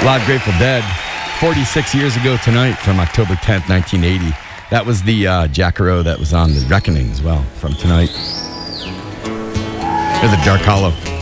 A lot of Grateful Dead. 46 years ago tonight from October 10th, 1980. That was the Jackaroo that was on The Reckoning as well from tonight. Or the Dark Hollow.